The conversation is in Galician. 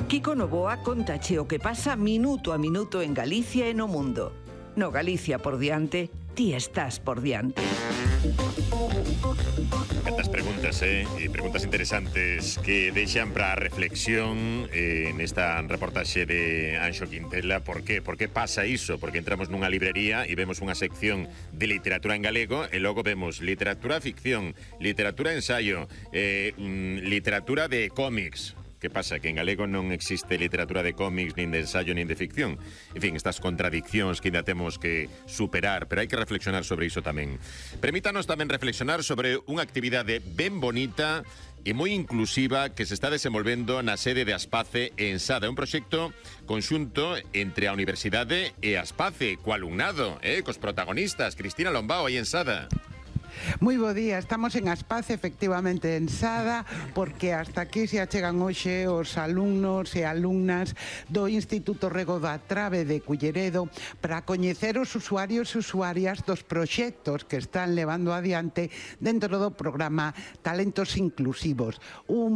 Kiko Novoa contache o que pasa minuto a minuto en Galicia e no mundo. No Galicia por diante, ti estás por diante. Cantas preguntas, e preguntas interesantes que deixan para a reflexión nesta reportaxe de Anxo Quintela. Por qué? Por que pasa iso? Porque entramos nunha librería e vemos unha sección de literatura en galego e logo vemos literatura ficción, literatura ensayo, literatura de cómics. Que pasa? Que en galego non existe literatura de cómics, nin de ensayo, nin de ficción. En fin, estas contradiccións que ainda temos que superar, pero hai que reflexionar sobre iso tamén. Permítanos tamén reflexionar sobre unha actividade ben bonita e moi inclusiva que se está desenvolvendo na sede de Aspace en Sada. Un proxecto conxunto entre a Universidade e Aspace, co alumnado, cos protagonistas. Cristina Lombao, aí en Sada. Moi bo día, estamos en Aspace, efectivamente en Sada, porque hasta aquí se achegan hoxe os alumnos e alumnas do Instituto Rego da Trave de Culleredo para coñecer os usuarios e usuarias dos proxectos que están levando adiante dentro do programa Talentos Inclusivos, un